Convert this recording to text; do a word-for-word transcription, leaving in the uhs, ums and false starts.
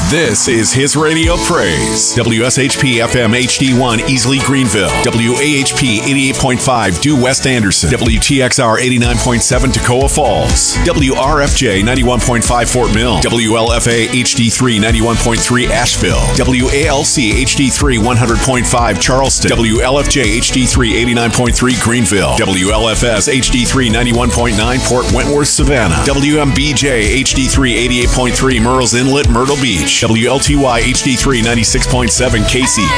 This is His Radio Praise. W S H P F M H D one, Easley, Greenville. W A H P eighty-eight point five, Due West Anderson. W T X R eighty-nine point seven, Toccoa Falls. W R F J ninety-one point five, Fort Mill. W L F A H D three, ninety-one point three, Asheville. W A L C H D three, one hundred point five, Charleston. W L F J H D three, eighty-nine point three, Greenville. W L F S H D three, ninety-one point nine, Port Wentworth, Savannah. W M B J H D three, eighty-eight point three, Murrells Inlet, Myrtle Beach. W L T Y H D three, ninety-six point seven, Casey.